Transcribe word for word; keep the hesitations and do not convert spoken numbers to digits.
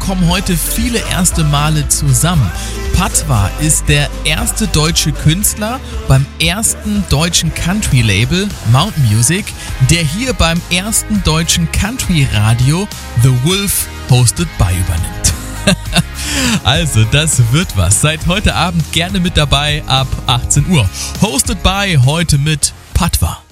kommen heute viele erste Male zusammen. Patwa ist der erste deutsche Künstler beim ersten deutschen Country-Label Mountain Music, der hier beim ersten deutschen Country-Radio The Wolf Hosted by übernimmt. Also, das wird was. Seid heute Abend gerne mit dabei ab achtzehn Uhr. Hosted by heute mit Patwa.